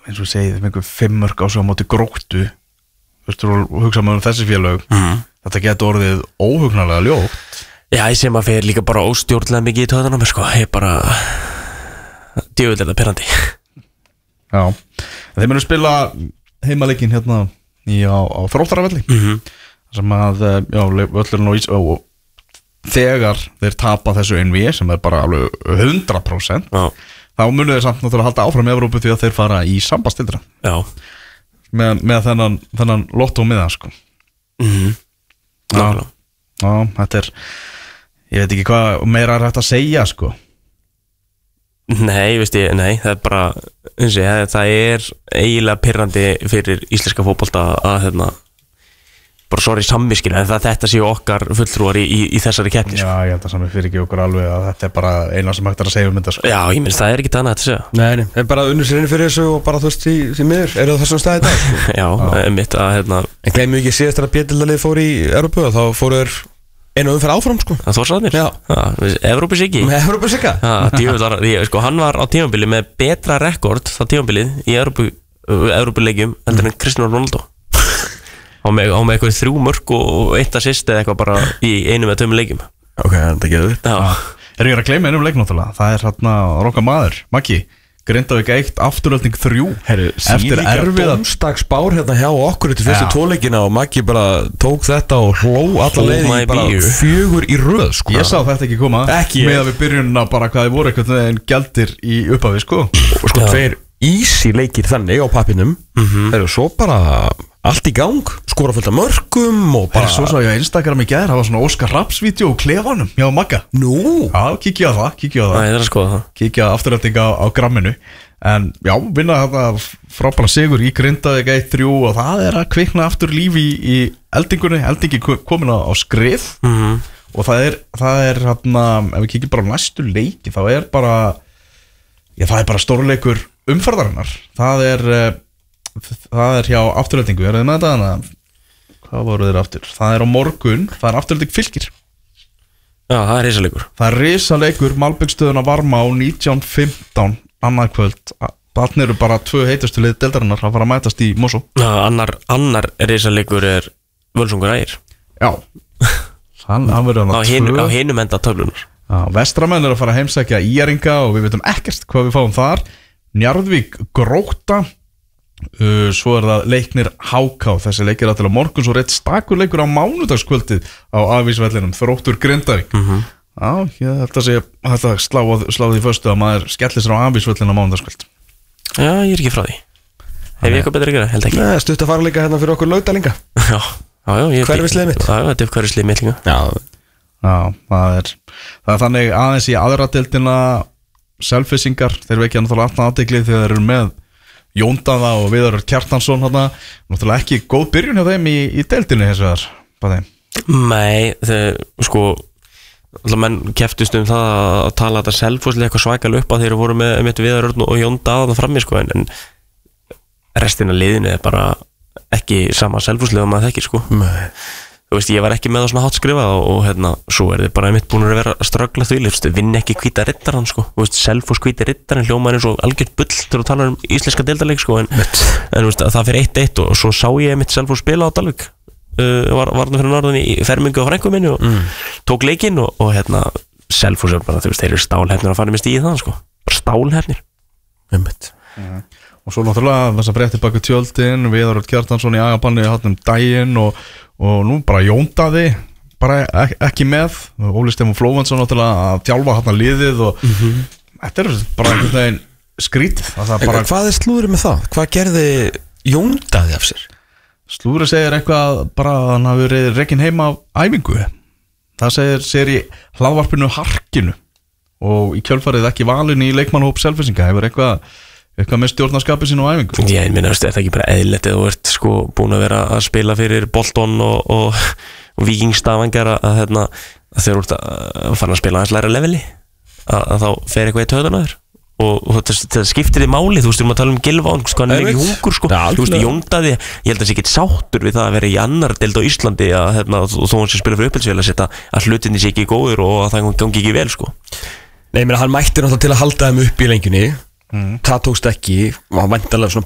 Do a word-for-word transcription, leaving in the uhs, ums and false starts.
eins og segið með einhver fimm mörk á svo á móti Gróttu Þú hugsa maður um þessi félög mm. Þetta getur orðið óhugnarlega ljótt Já, ég sem að fyrir líka bara óstjórnlega mikið í töðunum sko. Ég bara djöfull er þetta pirrandi Já, þeir munu spila heimaleikin hérna í, á, á Þróttaravelli mm-hmm. sem að já, völlurinn og, og þegar þeir tapa þessu N V sem er bara alveg hundrað prósent já. Þá munu þeir samt náttúrulega halda áfram í Evrópu því að þeir fara í sambandstildra Já með, með þennan, þennan lotto miðan sko. mm-hmm. já, já, þetta er ég veit ekki hvað meira er hægt að segja sko. Nei, veist ég, nei það er bara, eins og ég, það er eiginlega pirrandi fyrir íslenska fótbolta að hérna bara sorry samviskil, en það þetta séu okkar fulltrúar í, í, í þessari keppni Já, ég held að saman fyrir ekki okkur alveg að þetta er bara eina sem hægt er að segja um þetta sko. Já, ég minnst það er ekki annað að segja Nei, nei, það er bara unnur sér inn fyrir þessu og bara þú veist því, því miður, eru það þessum staði dag sko? Já, mitt að hérna En gleymum ekki síðast að B-deildalið fór í Evrópu og þá fóru þeir einu umferð áfram sko Það Þórsararnir? Já Evrópusíki Evrópusíka Sko, hann var á tímabili með betra rekord það tímabilið í Evrópu, Evrópuleikjum heldur en Cristiano Ronaldo Á með, á með eitthvað þrjú mörk og eitt assist eða eitthvað bara í einu með tveimur leikjum Ok, þetta getur við Er ég að gleyma einum leik náttúrulega Það er hérna Róka maður, Maggi Grindavík eitt, afturölding þrjú Herru, eftir erfiða dómstagsbár hérna hjá okkur eftir fyrstu tvoleikina og Maggi bara tók þetta og hló alla leið í bara fjögur í röð sko. Ég sá þetta ekki koma ekki með að við byrjunna bara hvað þið voru eitthvað en gjaldir í upphafi sko og sko tveir easy leikir þannig á pappinum mm-hmm. Þeir eru svo bara allt í gang, skora fullt af mörkum og bara... Svo sá ég á Instagram í gær, það var svona Óskar Raps-vídeó og klefanum hjá Magga. Nú? Já, kíkja á það, kíkja á það. Næ, ég þarf að skoða það. Kíkja afturölding á, á gramminu. En já, vinna þetta frábæra sigur í Grindavík eitt þrjú og það er að kvikna aftur lífi í, í eldingunni. Eldingi komin á, á skrið mm-hmm. og það er, það er hérna, ef við kíkjum bara á næstu leiki, þá er bara, já, það er bara stórleikur umferðarinnar. Það er... Það er hjá afturöldingu, er þið með þetta? Hvað voru þeir aftur? Það er á morgun, það er afturölding Fylkir Já, það er risalegur Það er risalegur, Malbyggstöðuna Varma á nítján fimmtán annað kvöld Þannig eru bara tvö heitustu lið deildarinnar að fara að mætast í Mosó Já, annar, annar risalegur er Völsungur Ægir Já, hann verður á hinum, á hinum enda töflunar Já, vestramenn er að fara að heimsækja Íringa og við veitum ekkert hvað við fáum þar Njarðvík Grótta Uh, svo er það Leiknir H K þessi leikir að til á morgun svo reitt stakur leikur á mánudagskvöldið á Afísvellinum Þróttur Grindavík mm-hmm. Já, ég held að sé hægt að slá, slá því föstu að maður skellir sér á Afísvellinu á mánudagskvöld Já, ég er ekki frá því Hef ég eitthvað betur að gera, held ekki Nei, stutt að fara líka hérna fyrir okkur Lautalinga Já, já, já Hverfislið mitt Já, þetta er hverfislið mitt líka Já, já það, er, það er þannig aðeins í aðra deildina Selfissingar, þeir vekja náttúrulega alltaf aðdegli þegar þeir eru með Jóndaða og Viðar Kjartansson hana, náttúrulega ekki góð byrjun hjá þeim í, í deildinni hins vegar Nei, þeir, sko alltaf menn keftust um það að tala þetta Selfosslega eitthvað svakalega upp að þeir voru með, með Viðar Örn og Jóndaða frammi sko, en, en restina liðinu er bara ekki sama Selfosslega maður þekkir sko Nei. Þú veist, ég var ekki með það svona hátt skrifað og, og hérna, svo er þið bara einmitt búin að vera að ströggla því, þú veist, vinn ekki hvíta rittaran, sko, þú veist, Selfoss hvíti rittaran hljómaður eins og algjört bull til að tala um íslenska deildarleik, sko, en, en þú veist, það fyrir eitt eitt og svo sá ég einmitt Selfoss spila á Dalvík, uh, var, var það fyrir norðan í fermingu á frænku minni og mm. tók leikinn og, og hérna, Selfoss er bara, þú veist, þeir eru stálhefnir að fara með stíði það, sko, bara stálhefnir, einmitt. Mm. Og svo náttúrulega þess að frétti baka tjöldin Viðar Kjartansson í agabanni hann um daginn og, og nú bara Jóndaði bara ek, ekki með Óli Stefán Flóventsson náttúrulega að þjálfa hann að liðið og mm-hmm. þetta er bara einhvern veginn skrítið bara... Hvað er slúðrið með það? Hvað gerði Jóndaði af sér? Slúðrið segir eitthvað bara að hann hafi verið rekinn heima af æfingu það segir, segir í hlaðvarpinu Harkinu og í kjölfarið ekki valin í leikmannhóp Selfissinga hefur eitthvað eitthvað með stjórnarskapið sín og æfingu Já, ég minna, er það ekki bara eðlilegt eða þú ert sko búin að vera að spila fyrir Bolton og, og, og Víkingstafangar að, hérna, að þeir eru að fara að spila aðeins læra leveli að, að þá fer eitthvað í töðun á þér og, og þetta skiptir þið máli, þú veist, við erum að tala um Gylfa sko, hann er ekki hungur, sko, þú veist, Jóndaði ég held að það sé ekki sáttur við það að vera í annar deild á Íslandi að, hérna, þó hann sé spila fyrir uppeldsvél að setja að hlutinni sé ekki góður og að það gangi ekki vel, sko Nei, menn, hann mætti náttúrulega til að halda þeim upp í lengjunni Mm. Það tókst ekki og hann væntanlega svona